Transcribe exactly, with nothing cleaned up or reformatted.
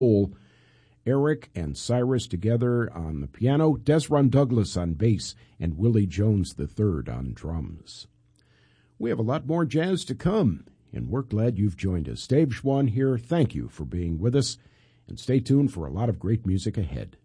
Eric and Cyrus together on the piano, Desron Douglas on bass, and Willie Jones the third on drums. We have a lot more jazz to come, and we're glad you've joined us. Dave Schwann here. Thank you for being with us, and stay tuned for a lot of great music ahead.